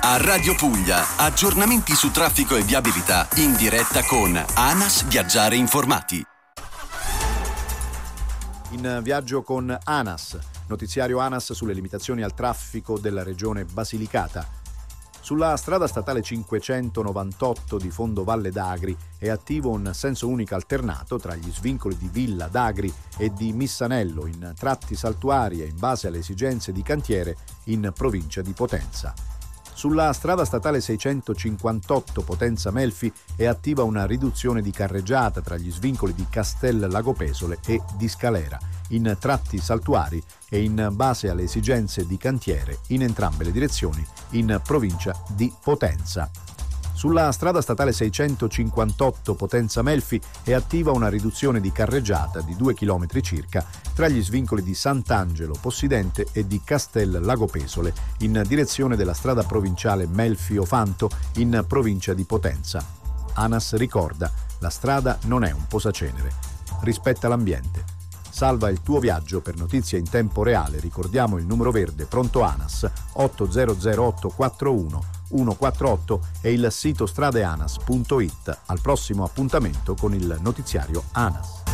A Radio Puglia, aggiornamenti su traffico e viabilità in diretta con ANAS Viaggiare Informati. In viaggio con ANAS, notiziario ANAS sulle limitazioni al traffico della regione Basilicata. Sulla strada statale 598 di Fondo Valle d'Agri è attivo un senso unico alternato tra gli svincoli di Villa d'Agri e di Missanello in tratti saltuari e in base alle esigenze di cantiere in provincia di Potenza. Sulla strada statale 658 Potenza Melfi è attiva una riduzione di carreggiata tra gli svincoli di Castel Lagopesole e di Scalera, in tratti saltuari e in base alle esigenze di cantiere in entrambe le direzioni in provincia di Potenza. Sulla strada statale 658 Potenza Melfi è attiva una riduzione di carreggiata di 2 km circa tra gli svincoli di Sant'Angelo Possidente e di Castel Lagopesole in direzione della strada provinciale Melfi-Ofanto in provincia di Potenza. ANAS ricorda: la strada non è un posacenere. Rispetta l'ambiente. Salva il tuo viaggio. Per notizie in tempo reale ricordiamo il numero verde pronto ANAS 800841 148 e il sito stradeanas.it. Al prossimo appuntamento con il notiziario ANAS.